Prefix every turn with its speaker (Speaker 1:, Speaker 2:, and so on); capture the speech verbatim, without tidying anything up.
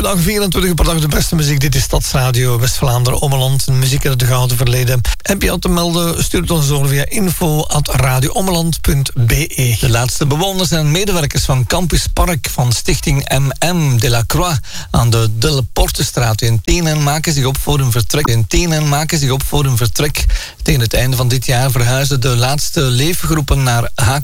Speaker 1: zeven dagen, vierentwintig per dag de beste muziek. Dit is Stadsradio West-Vlaanderen, Ommeland. Muziek uit het gouden verleden. Heb je al te melden, stuur het ons door via info at radioommeland punt be.
Speaker 2: De laatste bewoners en medewerkers van Campus Park van Stichting M M de la Croix aan de Deleportestraat in Tenen maken zich op voor een vertrek. In Tenen maken zich op voor een vertrek. Tegen het einde van dit jaar verhuizen de laatste leefgroepen naar Haak.